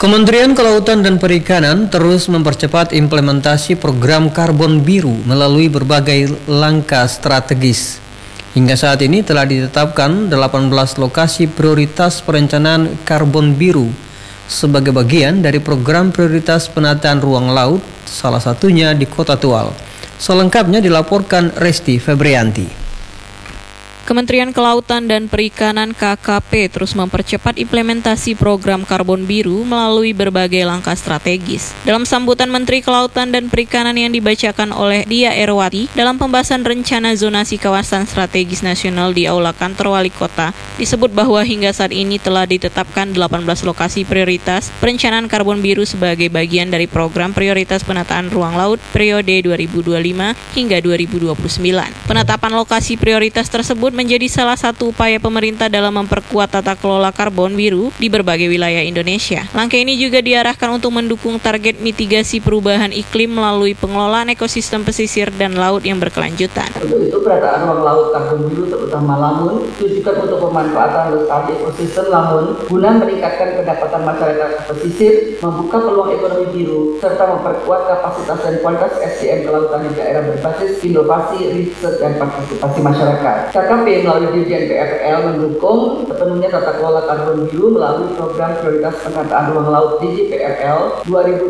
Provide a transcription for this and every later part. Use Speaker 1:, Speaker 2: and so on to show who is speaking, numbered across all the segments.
Speaker 1: Kementerian Kelautan dan Perikanan terus mempercepat implementasi program karbon biru melalui berbagai langkah strategis. Hingga saat ini telah ditetapkan 18 lokasi prioritas perencanaan karbon biru sebagai bagian dari program prioritas penataan ruang laut, salah satunya di Kota Tual. Selengkapnya dilaporkan Resti Febrianti.
Speaker 2: Kementerian Kelautan dan Perikanan KKP terus mempercepat implementasi program karbon biru melalui berbagai langkah strategis. Dalam sambutan Menteri Kelautan dan Perikanan yang dibacakan oleh Dia Erwati dalam pembahasan rencana zonasi kawasan strategis nasional di Aula Kantor Wali Kota, disebut bahwa hingga saat ini telah ditetapkan 18 lokasi prioritas perencanaan karbon biru sebagai bagian dari program prioritas penataan ruang laut periode 2025 hingga 2029. Penetapan lokasi prioritas tersebut menjadi salah satu upaya pemerintah dalam memperkuat tata kelola karbon biru di berbagai wilayah Indonesia. Langkah ini juga diarahkan untuk mendukung target mitigasi perubahan iklim melalui pengelolaan ekosistem pesisir dan laut yang berkelanjutan.
Speaker 3: Untuk itu, penataan ruang laut karbon biru terutama lamun ditujukan untuk pemanfaatan lestari ekosistem lamun guna meningkatkan pendapatan masyarakat pesisir, membuka peluang ekonomi biru, serta memperkuat kapasitas dan kualitas SDM kelautan di daerah berbasis inovasi, riset, dan partisipasi masyarakat. KKP melalui Dirjen PRL mendukung sepenuhnya tata kelola karbon biru melalui program prioritas penataan ruang laut DJPRL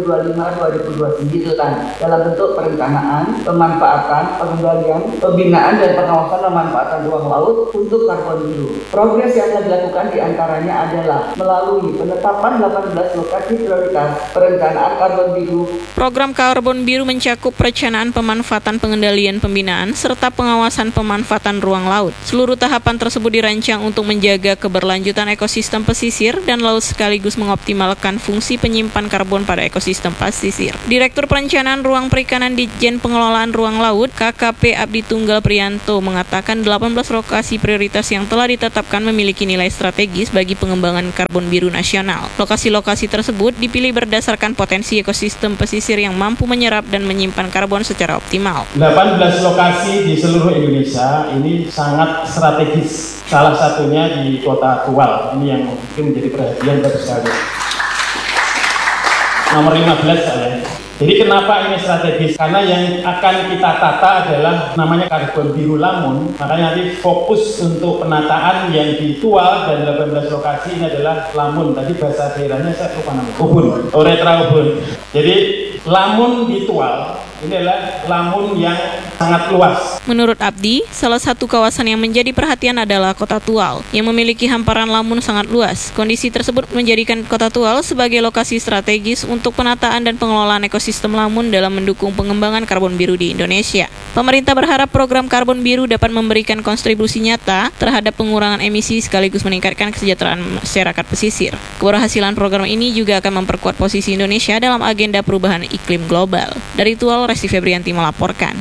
Speaker 3: 2025-2029 dalam bentuk perencanaan, pemanfaatan, pengendalian, pembinaan, dan pengawasan pemanfaatan ruang laut untuk karbon biru. Progres yang telah dilakukan diantaranya adalah melalui penetapan 18 lokasi prioritas perencanaan karbon biru.
Speaker 2: Program karbon biru mencakup perencanaan, pemanfaatan, pengendalian, pembinaan, serta pengawasan pemanfaatan ruang laut. Seluruh tahapan tersebut dirancang untuk menjaga keberlanjutan ekosistem pesisir dan laut sekaligus mengoptimalkan fungsi penyimpan karbon pada ekosistem pesisir. Direktur Perencanaan Ruang Perikanan Ditjen Pengelolaan Ruang Laut KKP Abdi Tunggal Priyanto mengatakan 18 lokasi prioritas yang telah ditetapkan memiliki nilai strategis bagi pengembangan karbon biru nasional. Lokasi-lokasi tersebut dipilih berdasarkan potensi ekosistem pesisir yang mampu menyerap dan menyimpan karbon secara optimal.
Speaker 4: 18 lokasi di seluruh Indonesia ini sangat strategis, salah satunya di Kota Tual. Ini yang mungkin menjadi perhatian baru sekali. Nomor 15 saya. Jadi kenapa ini strategis? Karena yang akan kita tata adalah namanya karbon biru lamun. Makanya nanti fokus untuk penataan yang di Tual dan 18 lokasi ini adalah lamun. Tadi bahasa daerahnya saya lupa namanya. Ubun, Oretra Ubun. Jadi lamun di Tual ini adalah lamun yang sangat luas.
Speaker 2: Menurut Abdi, salah satu kawasan yang menjadi perhatian adalah Kota Tual, yang memiliki hamparan lamun sangat luas. Kondisi tersebut menjadikan Kota Tual sebagai lokasi strategis untuk penataan dan pengelolaan ekosistem lamun dalam mendukung pengembangan karbon biru di Indonesia. Pemerintah berharap program karbon biru dapat memberikan kontribusi nyata terhadap pengurangan emisi sekaligus meningkatkan kesejahteraan masyarakat pesisir. Keberhasilan program ini juga akan memperkuat posisi Indonesia dalam agenda perubahan iklim global. Dari Tual, Resti Febrianti melaporkan.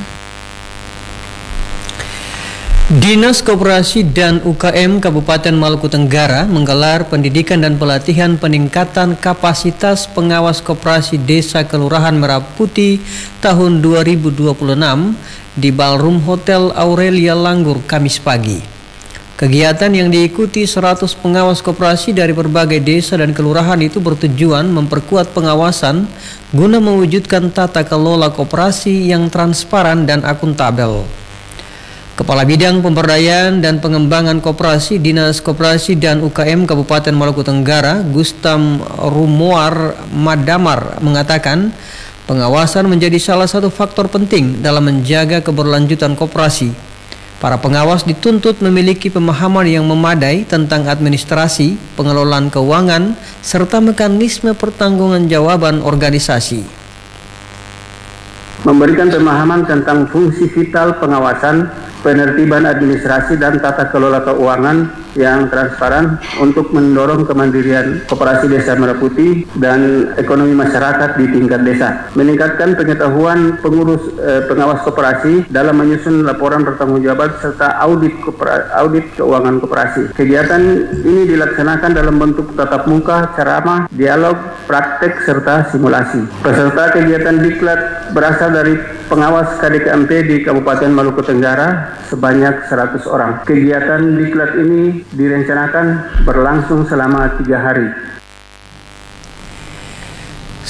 Speaker 1: Dinas Koperasi dan UKM Kabupaten Maluku Tenggara menggelar pendidikan dan pelatihan peningkatan kapasitas pengawas koperasi Desa Kelurahan Merah Putih tahun 2026 di Ballroom Hotel Aurelia Langgur Kamis pagi. Kegiatan yang diikuti 100 pengawas koperasi dari berbagai desa dan kelurahan itu bertujuan memperkuat pengawasan guna mewujudkan tata kelola koperasi yang transparan dan akuntabel. Kepala Bidang Pemberdayaan dan Pengembangan Koperasi Dinas Koperasi dan UKM Kabupaten Maluku Tenggara, Gustam Rumoar Madamar mengatakan pengawasan menjadi salah satu faktor penting dalam menjaga keberlanjutan koperasi. Para pengawas dituntut memiliki pemahaman yang memadai tentang administrasi, pengelolaan keuangan, serta mekanisme pertanggungjawaban organisasi.
Speaker 5: Memberikan pemahaman tentang fungsi vital pengawasan, penertiban administrasi dan tata kelola keuangan yang transparan untuk mendorong kemandirian koperasi Desa Merah Putih dan ekonomi masyarakat di tingkat desa. Meningkatkan pengetahuan pengurus pengawas koperasi dalam menyusun laporan pertanggungjawaban serta audit keuangan koperasi. Kegiatan ini dilaksanakan dalam bentuk tatap muka, ceramah, dialog, praktek serta simulasi. Peserta kegiatan diklat berasal dari pengawas KDKMP di Kabupaten Maluku Tenggara sebanyak 100 orang. Kegiatan diklat ini direncanakan berlangsung selama 3 hari.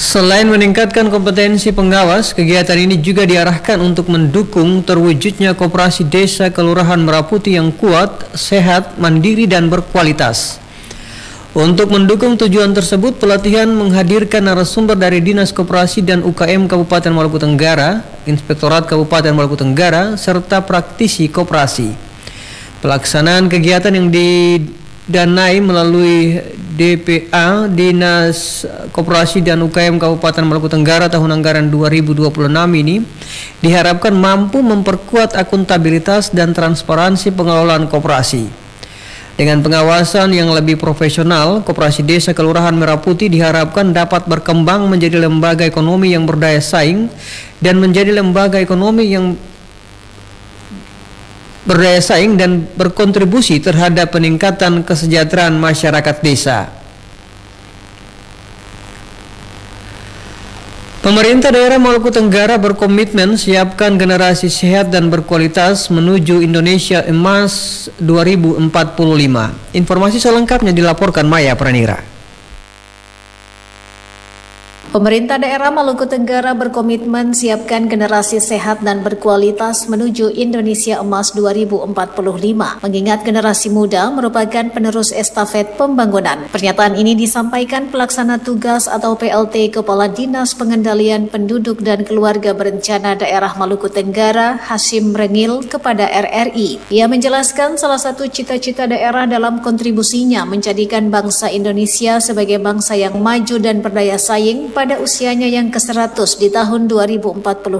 Speaker 1: Selain meningkatkan kompetensi pengawas, kegiatan ini juga diarahkan untuk mendukung terwujudnya koperasi desa kelurahan Meraputi yang kuat, sehat, mandiri, dan berkualitas. Untuk mendukung tujuan tersebut, pelatihan menghadirkan narasumber dari Dinas Koperasi dan UKM Kabupaten Maluku Tenggara, Inspektorat Kabupaten Maluku Tenggara, serta praktisi koperasi. Pelaksanaan kegiatan yang didanai melalui DPA Dinas Koperasi dan UKM Kabupaten Maluku Tenggara tahun anggaran 2026 ini diharapkan mampu memperkuat akuntabilitas dan transparansi pengelolaan koperasi. Dengan pengawasan yang lebih profesional, Koperasi Desa Kelurahan Meraputi diharapkan dapat berkembang menjadi lembaga ekonomi yang berdaya saing dan menjadi lembaga ekonomi yang berdaya saing dan berkontribusi terhadap peningkatan kesejahteraan masyarakat desa. Pemerintah daerah Maluku Tenggara berkomitmen siapkan generasi sehat dan berkualitas menuju Indonesia Emas 2045. Informasi selengkapnya dilaporkan Maya Pranira.
Speaker 6: Pemerintah daerah Maluku Tenggara berkomitmen siapkan generasi sehat dan berkualitas menuju Indonesia Emas 2045, mengingat generasi muda merupakan penerus estafet pembangunan. Pernyataan ini disampaikan Pelaksana Tugas atau PLT Kepala Dinas Pengendalian Penduduk dan Keluarga Berencana Daerah Maluku Tenggara, Hasim Rengil, kepada RRI. Ia menjelaskan salah satu cita-cita daerah dalam kontribusinya menjadikan bangsa Indonesia sebagai bangsa yang maju dan berdaya saing pada usianya yang ke-100 di tahun 2045,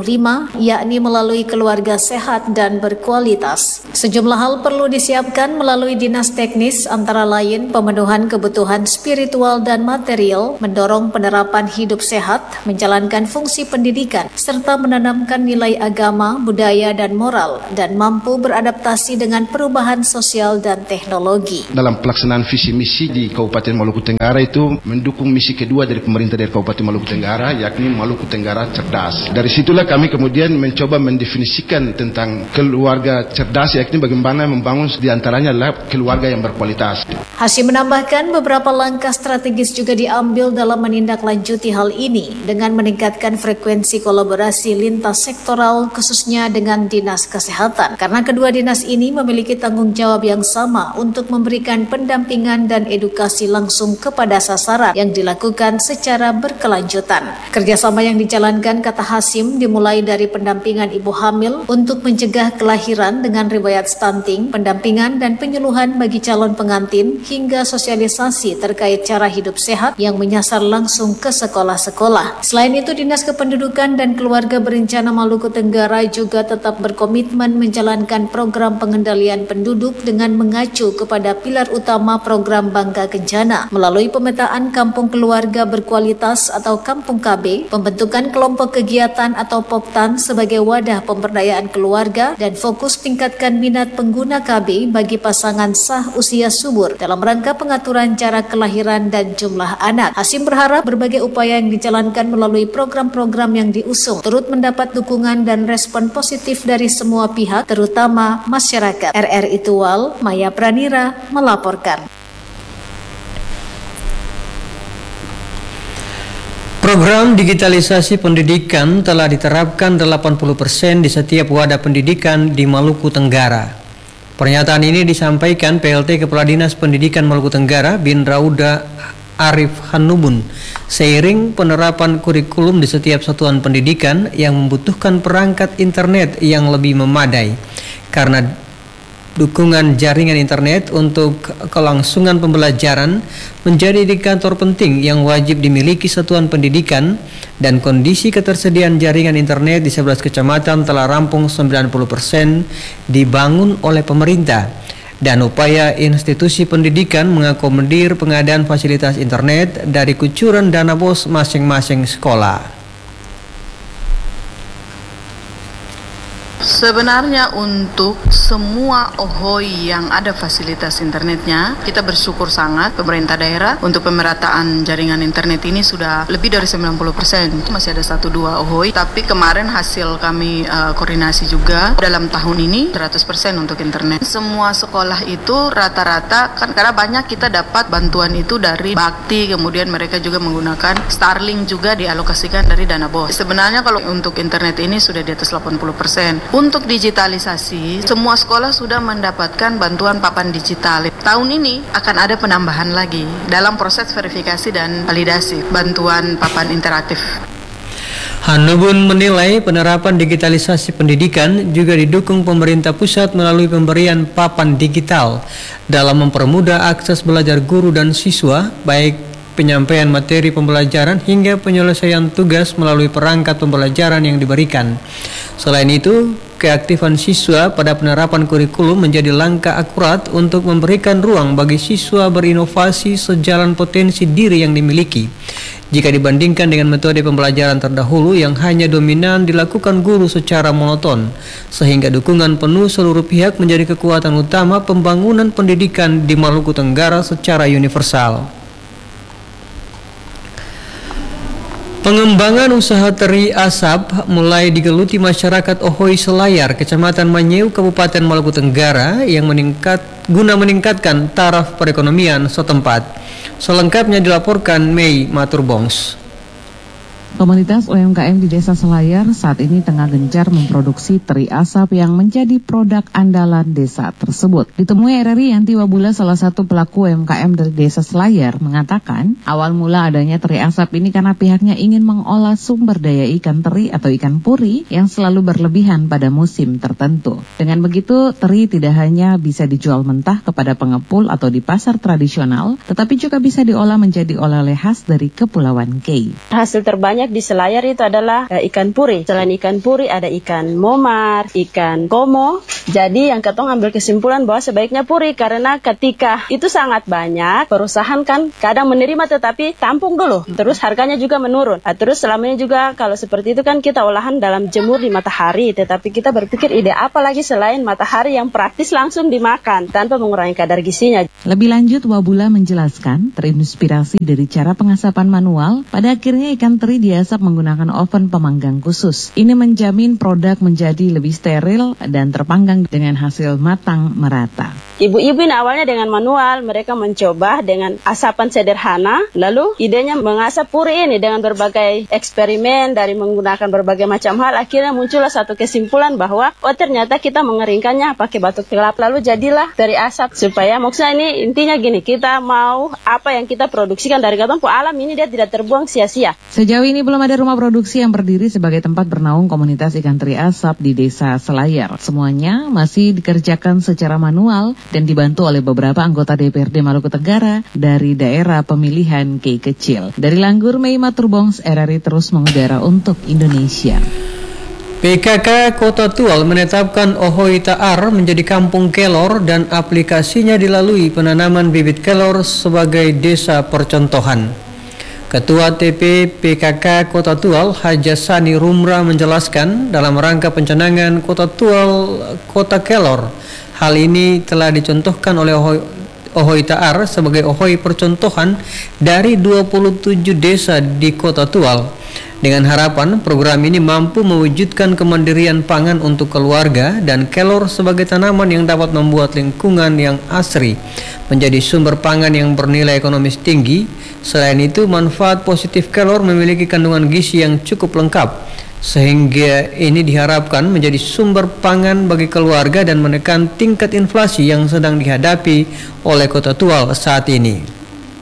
Speaker 6: yakni melalui keluarga sehat dan berkualitas. Sejumlah hal perlu disiapkan melalui dinas teknis, antara lain pemenuhan kebutuhan spiritual dan material, mendorong penerapan hidup sehat, menjalankan fungsi pendidikan, serta menanamkan nilai agama, budaya, dan moral, dan mampu beradaptasi dengan perubahan sosial dan teknologi.
Speaker 7: Dalam pelaksanaan visi misi di Kabupaten Maluku Tenggara itu mendukung misi kedua dari pemerintah dari Kabupaten Maluku Tenggara, yakni Maluku Tenggara Cerdas. Dari situlah kami kemudian mencoba mendefinisikan tentang keluarga cerdas, yakni bagaimana membangun diantaranya adalah keluarga yang berkualitas.
Speaker 6: Hasim menambahkan beberapa langkah strategis juga diambil dalam menindaklanjuti hal ini dengan meningkatkan frekuensi kolaborasi lintas sektoral khususnya dengan Dinas Kesehatan, karena kedua dinas ini memiliki tanggung jawab yang sama untuk memberikan pendampingan dan edukasi langsung kepada sasaran yang dilakukan secara berkelanjutan. Kerjasama yang dijalankan, kata Hasim, dimulai dari pendampingan ibu hamil untuk mencegah kelahiran dengan riwayat stunting, pendampingan dan penyuluhan bagi calon pengantin, hingga sosialisasi terkait cara hidup sehat yang menyasar langsung ke sekolah-sekolah. Selain itu, Dinas Kependudukan dan Keluarga Berencana Maluku Tenggara juga tetap berkomitmen menjalankan program pengendalian penduduk dengan mengacu kepada pilar utama program Bangga Kencana melalui pemetaan kampung keluarga berkualitas atau Kampung KB, pembentukan kelompok kegiatan atau POKTAN sebagai wadah pemberdayaan keluarga, dan fokus tingkatkan minat pengguna KB bagi pasangan sah usia subur dalam rangka pengaturan jarak kelahiran dan jumlah anak. Hasim berharap berbagai upaya yang dijalankan melalui program-program yang diusung turut mendapat dukungan dan respon positif dari semua pihak, terutama masyarakat. RRI Tual, Maya Pranira melaporkan.
Speaker 1: Program digitalisasi pendidikan telah diterapkan 80% di setiap wadah pendidikan di Maluku Tenggara. Pernyataan ini disampaikan PLT Kepala Dinas Pendidikan Maluku Tenggara, Bin Rauda Arif Hanubun, seiring penerapan kurikulum di setiap satuan pendidikan yang membutuhkan perangkat internet yang lebih memadai, karena dukungan jaringan internet untuk kelangsungan pembelajaran menjadi indikator penting yang wajib dimiliki satuan pendidikan, dan kondisi ketersediaan jaringan internet di 11 kecamatan telah rampung 90% dibangun oleh pemerintah, dan upaya institusi pendidikan mengakomodir pengadaan fasilitas internet dari kucuran dana BOS masing-masing sekolah.
Speaker 8: Sebenarnya untuk semua OHOI yang ada fasilitas internetnya, kita bersyukur sangat pemerintah daerah untuk pemerataan jaringan internet ini sudah lebih dari 90%. Masih ada 1-2 OHOI, tapi kemarin hasil kami koordinasi juga dalam tahun ini 100% untuk internet. Semua sekolah itu rata-rata kan karena banyak kita dapat bantuan itu dari Bakti, kemudian mereka juga menggunakan Starlink juga dialokasikan dari dana BOS. Sebenarnya kalau untuk internet ini sudah di atas 80%. Untuk digitalisasi, semua sekolah sudah mendapatkan bantuan papan digital. Tahun ini akan ada penambahan lagi dalam proses verifikasi dan validasi bantuan papan interaktif.
Speaker 1: Hanubun menilai penerapan digitalisasi pendidikan juga didukung pemerintah pusat melalui pemberian papan digital dalam mempermudah akses belajar guru dan siswa, baik penyampaian materi pembelajaran hingga penyelesaian tugas melalui perangkat pembelajaran yang diberikan. Selain itu, keaktifan siswa pada penerapan kurikulum menjadi langkah akurat untuk memberikan ruang bagi siswa berinovasi sejalan potensi diri yang dimiliki. Jika dibandingkan dengan metode pembelajaran terdahulu yang hanya dominan dilakukan guru secara monoton, sehingga dukungan penuh seluruh pihak menjadi kekuatan utama pembangunan pendidikan di Maluku Tenggara secara universal. Pengembangan usaha teri asap mulai digeluti masyarakat OHOI Selayar, Kecamatan Manyeu, Kabupaten Maluku Tenggara yang guna meningkatkan taraf perekonomian setempat. Selengkapnya dilaporkan Mei Maturbongs.
Speaker 9: Komunitas UMKM di Desa Selayar saat ini tengah gencar memproduksi teri asap yang menjadi produk andalan desa tersebut. Ditemui RRI, Yanti Wabula, salah satu pelaku UMKM dari Desa Selayar, mengatakan awal mula adanya teri asap ini karena pihaknya ingin mengolah sumber daya ikan teri atau ikan puri yang selalu berlebihan pada musim tertentu. Dengan begitu, teri tidak hanya bisa dijual mentah kepada pengepul atau di pasar tradisional, tetapi juga bisa diolah menjadi oleh-oleh khas dari Kepulauan Kei.
Speaker 10: Hasil terbanyak di Selayar itu adalah ikan puri. Selain ikan puri ada ikan momar, ikan komo. Jadi yang ketong ambil kesimpulan bahwa sebaiknya puri karena ketika itu sangat banyak, perusahaan kan kadang menerima tetapi tampung dulu. Terus harganya juga menurun. Terus selamanya juga kalau seperti itu kan kita olahan dalam jemur di matahari. Tetapi kita berpikir ide apa lagi selain matahari yang praktis langsung dimakan tanpa mengurangi kadar gizinya.
Speaker 9: Lebih lanjut, Wabula menjelaskan terinspirasi dari cara pengasapan manual. Pada akhirnya ikan teri diasap menggunakan oven pemanggang khusus. Ini menjamin produk menjadi lebih steril dan terpanggang dengan hasil matang merata.
Speaker 10: Ibu-ibu ini awalnya dengan manual, mereka mencoba dengan asapan sederhana, lalu idenya mengasap puri ini dengan berbagai eksperimen dari menggunakan berbagai macam hal, akhirnya muncullah satu kesimpulan bahwa ternyata kita mengeringkannya pakai batu kelapa, lalu jadilah teri asap. Supaya maksudnya ini intinya gini, kita mau apa yang kita produksikan dari kampung alam ini dia tidak terbuang sia-sia.
Speaker 9: Sejauh ini belum ada rumah produksi yang berdiri sebagai tempat bernaung komunitas ikan teri asap di Desa Selayar. Semuanya masih dikerjakan secara manual dan dibantu oleh beberapa anggota DPRD Maluku Tenggara dari daerah pemilihan Kei Kecil. Dari Langgur, Mei Maturbongs, RRI terus mengudara untuk Indonesia.
Speaker 1: PKK Kota Tual menetapkan OHOI Ta'ar menjadi kampung kelor dan aplikasinya dilalui penanaman bibit kelor sebagai desa percontohan. Ketua TP PKK Kota Tual, Hajasani Rumra menjelaskan dalam rangka pencanangan Kota Tual Kota Kelor, hal ini telah dicontohkan oleh OHOI Ta'ar sebagai OHOI percontohan dari 27 desa di Kota Tual. Dengan harapan program ini mampu mewujudkan kemandirian pangan untuk keluarga dan kelor sebagai tanaman yang dapat membuat lingkungan yang asri menjadi sumber pangan yang bernilai ekonomis tinggi. Selain itu, manfaat positif kelor memiliki kandungan gizi yang cukup lengkap, sehingga ini diharapkan menjadi sumber pangan bagi keluarga dan menekan tingkat inflasi yang sedang dihadapi oleh Kota Tual saat ini.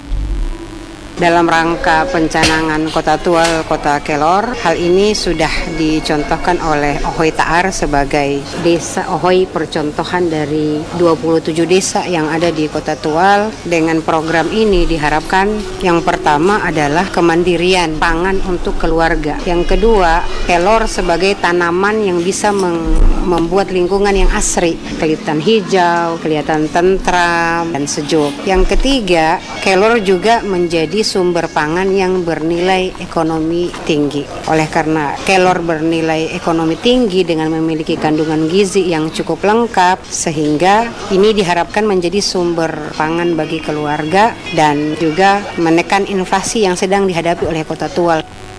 Speaker 11: Dalam rangka pencanangan Kota Tual, Kota Kelor, hal ini sudah dicontohkan oleh OHOI Ta'ar sebagai desa OHOI percontohan dari 27 desa yang ada di Kota Tual. Dengan program ini diharapkan yang pertama adalah kemandirian pangan untuk keluarga. Yang kedua, kelor sebagai tanaman yang bisa membuat lingkungan yang asri, kelihatan hijau, kelihatan tentram dan sejuk. Yang ketiga, kelor juga menjadi sumber pangan yang bernilai ekonomi tinggi. Oleh karena kelor bernilai ekonomi tinggi dengan memiliki kandungan gizi yang cukup lengkap, sehingga ini diharapkan menjadi sumber pangan bagi keluarga dan juga menekan inflasi yang sedang dihadapi oleh Kota Tual.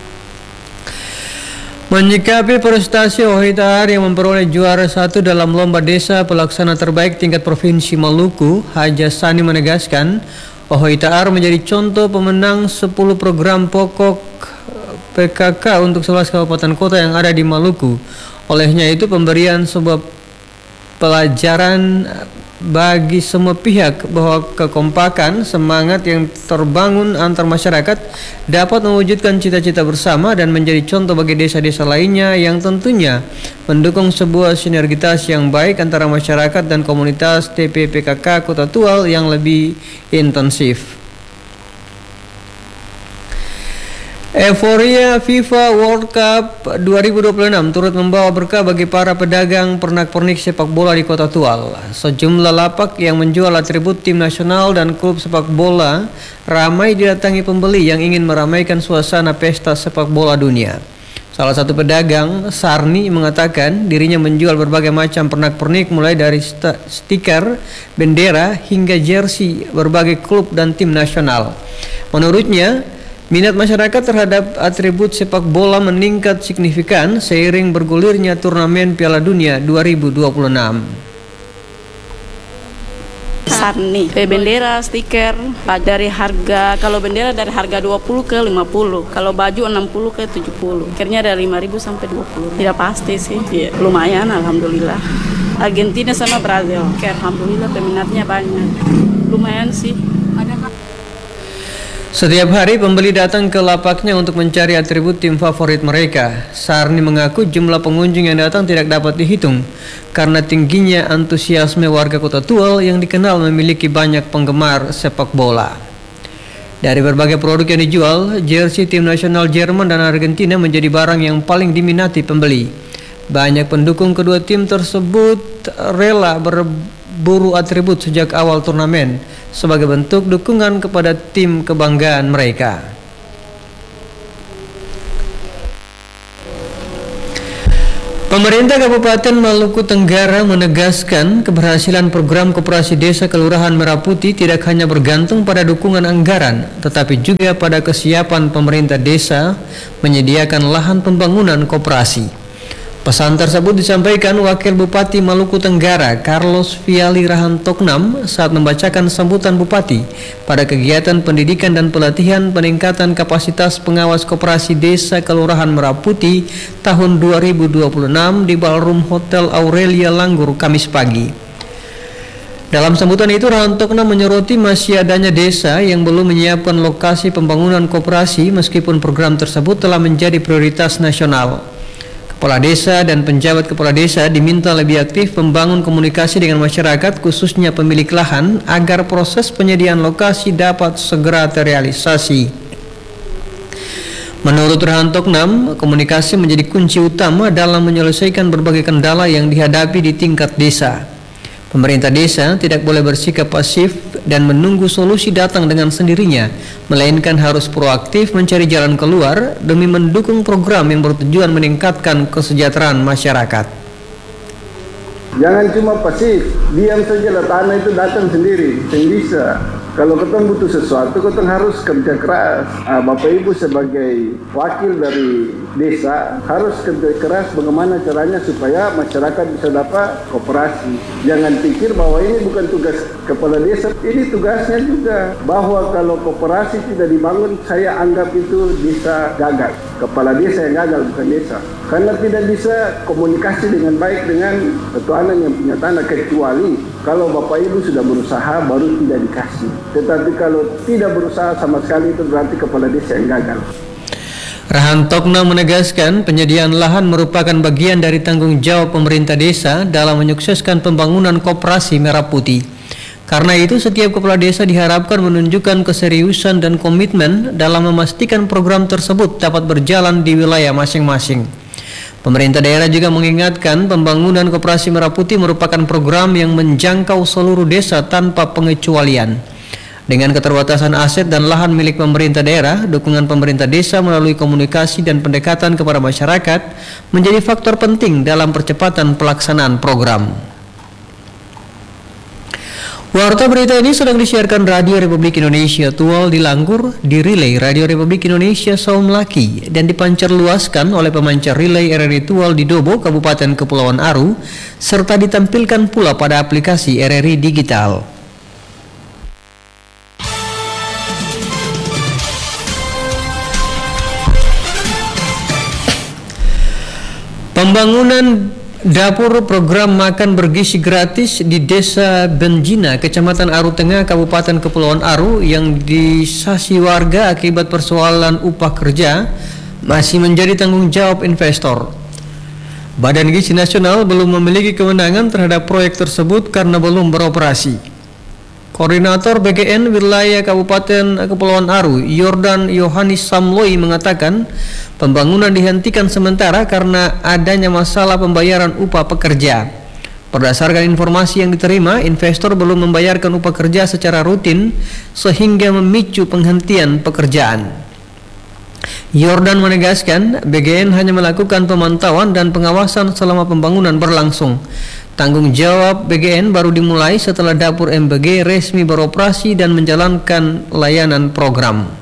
Speaker 1: Menyikapi prestasi Ohoi Tahar yang memperoleh juara 1 dalam lomba desa pelaksana terbaik tingkat provinsi Maluku, Haja Sani menegaskan Ohoi Tahar menjadi contoh pemenang 10 program pokok PKK untuk 11 kabupaten kota yang ada di Maluku. Olehnya itu pemberian sebuah pelajaran bagi semua pihak bahwa kekompakan, semangat yang terbangun antar masyarakat dapat mewujudkan cita-cita bersama dan menjadi contoh bagi desa-desa lainnya yang tentunya mendukung sebuah sinergitas yang baik antara masyarakat dan komunitas TPPKK Kota Tual yang lebih intensif. Euforia FIFA World Cup 2026 turut membawa berkah bagi para pedagang pernak-pernik sepak bola di Kota Tual. Sejumlah lapak yang menjual atribut tim nasional dan klub sepak bola ramai didatangi pembeli yang ingin meramaikan suasana pesta sepak bola dunia. Salah satu pedagang, Sarni, mengatakan dirinya menjual berbagai macam pernak-pernik mulai dari stiker, bendera, hingga jersey berbagai klub dan tim nasional. Menurutnya, minat masyarakat terhadap atribut sepak bola meningkat signifikan seiring bergulirnya turnamen Piala Dunia 2026.
Speaker 12: Sarni, bendera, stiker, dari harga, kalau bendera dari harga 20 ke 50, kalau baju 60 ke 70, akhirnya dari 5.000 sampai 20. Tidak pasti sih, ya, lumayan alhamdulillah. Argentina sama Brazil, alhamdulillah peminatnya banyak, lumayan sih.
Speaker 1: Setiap hari pembeli datang ke lapaknya untuk mencari atribut tim favorit mereka. Sarni mengaku jumlah pengunjung yang datang tidak dapat dihitung karena tingginya antusiasme warga Kota Tual yang dikenal memiliki banyak penggemar sepak bola. Dari berbagai produk yang dijual, jersey tim nasional Jerman dan Argentina menjadi barang yang paling diminati pembeli. Banyak pendukung kedua tim tersebut rela berburu atribut sejak awal turnamen sebagai bentuk dukungan kepada tim kebanggaan mereka. Pemerintah Kabupaten Maluku Tenggara menegaskan keberhasilan program Koperasi Desa Kelurahan Merah Putih tidak hanya bergantung pada dukungan anggaran, tetapi juga pada kesiapan pemerintah desa menyediakan lahan pembangunan koperasi. Pesan tersebut disampaikan Wakil Bupati Maluku Tenggara Carlos Viali Rahantoknam saat membacakan sambutan Bupati pada kegiatan pendidikan dan pelatihan peningkatan kapasitas pengawas koperasi desa Kelurahan Merah Putih tahun 2026 di Ballroom Hotel Aurelia Langgur Kamis pagi. Dalam sambutan itu Rahantoknam menyoroti masih adanya desa yang belum menyiapkan lokasi pembangunan koperasi meskipun program tersebut telah menjadi prioritas nasional. Kepala desa dan penjabat kepala desa diminta lebih aktif membangun komunikasi dengan masyarakat khususnya pemilik lahan agar proses penyediaan lokasi dapat segera terrealisasi. Menurut Rahantoknam, komunikasi menjadi kunci utama dalam menyelesaikan berbagai kendala yang dihadapi di tingkat desa. Pemerintah desa tidak boleh bersikap pasif dan menunggu solusi datang dengan sendirinya, melainkan harus proaktif mencari jalan keluar demi mendukung program yang bertujuan meningkatkan kesejahteraan masyarakat.
Speaker 5: Jangan cuma pasif, diam saja lah, tanah itu datang sendiri, yang bisa. Kalau kita butuh sesuatu, kita harus kerja keras. Bapak Ibu sebagai wakil dari desa harus kerja keras bagaimana caranya supaya masyarakat bisa dapat koperasi. Jangan pikir bahwa ini bukan tugas kepala desa, ini tugasnya juga. Bahwa kalau koperasi tidak dibangun, saya anggap itu desa gagal. Kepala desa yang gagal, bukan desa. Karena tidak bisa komunikasi dengan baik dengan ketuanan yang punya tanah, kecuali kalau Bapak Ibu sudah berusaha baru tidak dikasih. Tetapi kalau tidak berusaha sama sekali itu berarti kepala desa yang gagal.
Speaker 1: Rahantoknam menegaskan penyediaan lahan merupakan bagian dari tanggung jawab pemerintah desa dalam menyukseskan pembangunan koperasi Merah Putih. Karena itu setiap kepala desa diharapkan menunjukkan keseriusan dan komitmen dalam memastikan program tersebut dapat berjalan di wilayah masing-masing. Pemerintah daerah juga mengingatkan pembangunan Koperasi Merah Putih merupakan program yang menjangkau seluruh desa tanpa pengecualian. Dengan keterbatasan aset dan lahan milik pemerintah daerah, dukungan pemerintah desa melalui komunikasi dan pendekatan kepada masyarakat menjadi faktor penting dalam percepatan pelaksanaan program. Warta berita ini sedang disiarkan Radio Republik Indonesia Tual di Langgur, di relay Radio Republik Indonesia Saumlaki, dan dipancarluaskan oleh pemancar relay RRI Tual di Dobo, Kabupaten Kepulauan Aru, serta ditampilkan pula pada aplikasi RRI Digital. Pembangunan dapur program makan bergizi gratis di Desa Benjina, Kecamatan Aru Tengah, Kabupaten Kepulauan Aru yang disasi warga akibat persoalan upah kerja masih menjadi tanggung jawab investor. Badan Gizi Nasional belum memiliki kewenangan terhadap proyek tersebut karena belum beroperasi. Koordinator BGN Wilayah Kabupaten Kepulauan Aru, Yordan Yohanis Samloi, mengatakan pembangunan dihentikan sementara karena adanya masalah pembayaran upah pekerja. Berdasarkan informasi yang diterima, investor belum membayarkan upah kerja secara rutin sehingga memicu penghentian pekerjaan. Yordan menegaskan BGN hanya melakukan pemantauan dan pengawasan selama pembangunan berlangsung. Tanggung jawab BGN baru dimulai setelah dapur MBG resmi beroperasi dan menjalankan layanan program.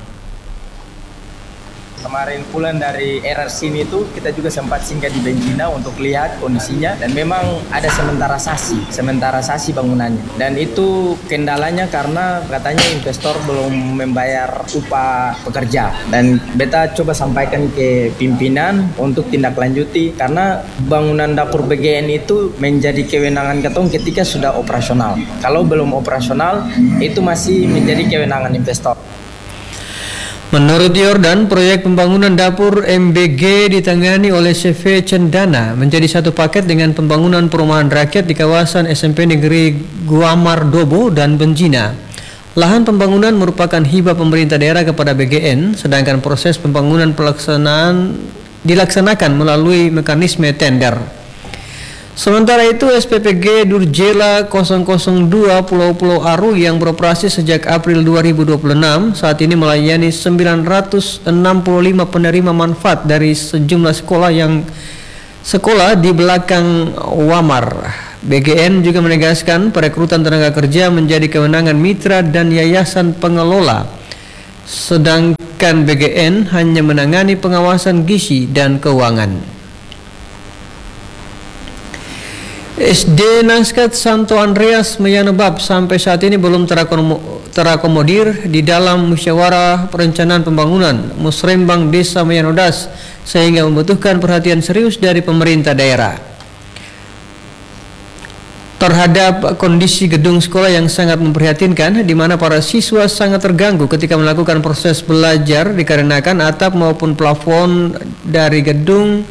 Speaker 13: Kemarin pulang dari RRC itu kita juga sempat singgah di Benjina untuk lihat kondisinya, dan memang ada sementara sasi bangunannya, dan itu kendalanya karena katanya investor belum membayar upah pekerja, dan beta coba sampaikan ke pimpinan untuk tindak lanjuti karena bangunan dapur BGN itu menjadi kewenangan ketong ketika sudah operasional. Kalau belum operasional itu masih menjadi kewenangan investor.
Speaker 1: Menurut Yordan, proyek pembangunan dapur MBG ditangani oleh CV Cendana menjadi satu paket dengan pembangunan perumahan rakyat di kawasan SMP Negeri Guamar Dobo dan Benjina. Lahan pembangunan merupakan hibah pemerintah daerah kepada BGN, sedangkan proses pembangunan dilaksanakan melalui mekanisme tender. Sementara itu, SPPG Durjela 002 Pulau Aru yang beroperasi sejak April 2026 saat ini melayani 965 penerima manfaat dari sejumlah sekolah di belakang Wamar. BGN juga menegaskan perekrutan tenaga kerja menjadi kewenangan mitra dan yayasan pengelola, sedangkan BGN hanya menangani pengawasan gizi dan keuangan. SD Naskat Santo Andreas Meyanebab sampai saat ini belum terakomodir di dalam musyawarah perencanaan pembangunan Musrembang Desa Meyanodas sehingga membutuhkan perhatian serius dari pemerintah daerah terhadap kondisi gedung sekolah yang sangat memprihatinkan, di mana para siswa sangat terganggu ketika melakukan proses belajar dikarenakan atap maupun plafon dari gedung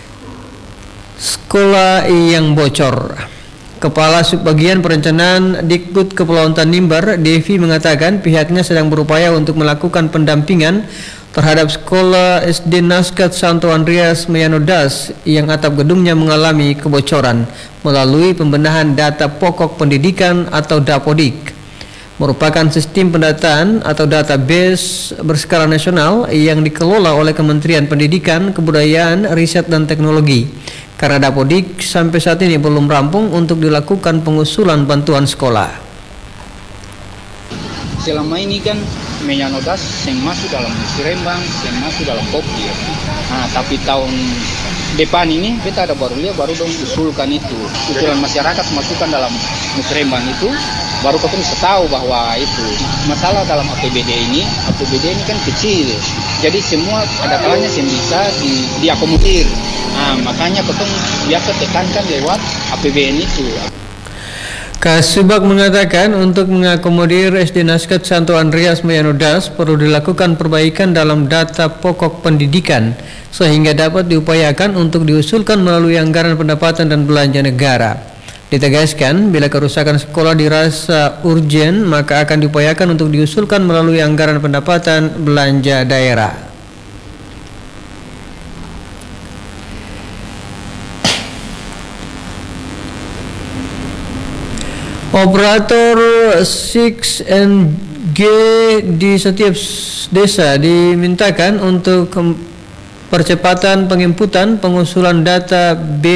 Speaker 1: sekolah yang bocor. Kepala Subbagian Perencanaan Dikbud Kepulauan Tanimbar, Devi, mengatakan pihaknya sedang berupaya untuk melakukan pendampingan terhadap sekolah SD Naskat Santo Andreas Meyanodas yang atap gedungnya mengalami kebocoran melalui pembenahan data pokok pendidikan atau Dapodik. Merupakan sistem pendataan atau database berskala nasional yang dikelola oleh Kementerian Pendidikan, Kebudayaan, Riset dan Teknologi. Karena Dapodik sampai saat ini belum rampung untuk dilakukan pengusulan bantuan sekolah.
Speaker 14: Selama ini kan Meyanodas yang masuk dalam Musrembang, yang masuk dalam Popir. Nah, tapi tahun depan ini kita ada baru dong usulkan itu. Usulan masyarakat masukkan dalam Musrembang itu, baru kita bisa tahu bahwa itu masalah dalam APBD ini kan kecil. Jadi semua ada kalanya yang bisa diakomodir. Nah, makanya kita biasa tekankan lewat APBN itu.
Speaker 1: Kasubag mengatakan untuk mengakomodir SD Naskat Santo Andreas Meyanodas perlu dilakukan perbaikan dalam data pokok pendidikan sehingga dapat diupayakan untuk diusulkan melalui anggaran pendapatan dan belanja negara. Ditegaskan bila kerusakan sekolah dirasa urgen maka akan diupayakan untuk diusulkan melalui anggaran pendapatan belanja daerah. Operator 6 and G di setiap desa dimintakan untuk percepatan penginputan pengusulan data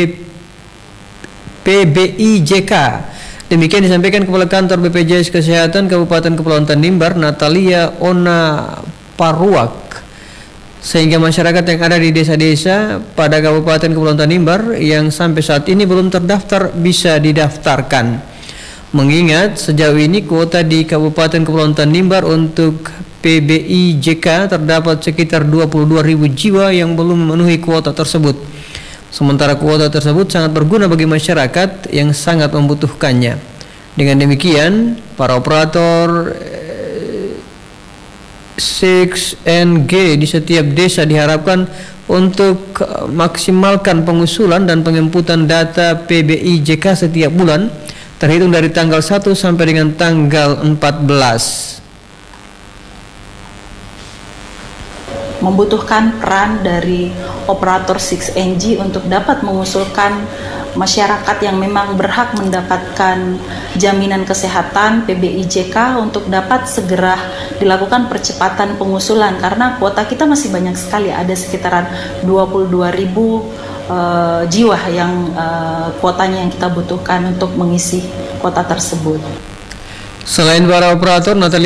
Speaker 1: PBIJK. Demikian disampaikan Kepala Kantor BPJS Kesehatan Kabupaten Kepulauan Tanimbar, Natalia Ona Paruak, sehingga masyarakat yang ada di desa-desa pada Kabupaten Kepulauan Tanimbar yang sampai saat ini belum terdaftar bisa didaftarkan. Mengingat sejauh ini kuota di Kabupaten Kepulauan Tanimbar untuk PBIJK terdapat sekitar 22.000 jiwa yang belum memenuhi kuota tersebut. Sementara kuota tersebut sangat berguna bagi masyarakat yang sangat membutuhkannya. Dengan demikian, para operator 6NG di setiap desa diharapkan untuk maksimalkan pengusulan dan penginputan data PBIJK setiap bulan, terhitung dari tanggal 1 sampai dengan tanggal 14.
Speaker 15: Membutuhkan peran dari operator 6NG untuk dapat mengusulkan masyarakat yang memang berhak mendapatkan jaminan kesehatan PBIJK untuk dapat segera dilakukan percepatan pengusulan, karena kuota kita masih banyak sekali, ada sekitaran 22.000 jiwa yang kuotanya yang kita butuhkan untuk mengisi kuota tersebut.
Speaker 1: Selain para operator, Natalia